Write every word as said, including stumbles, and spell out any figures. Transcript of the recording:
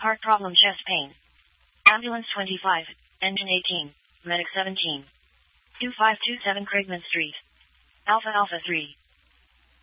heart problem, chest pain. Ambulance twenty-five, engine eighteen, medic seventeen. two five two seven Craigman Street. Alpha Alpha three.